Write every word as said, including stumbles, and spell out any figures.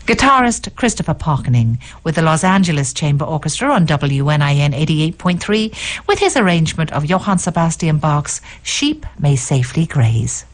Guitarist Christopher Pockening with the Los Angeles Chamber Orchestra on W N I N eighty-eight point three with his arrangement of Johann Sebastian Bach's Sheep May Safely Graze.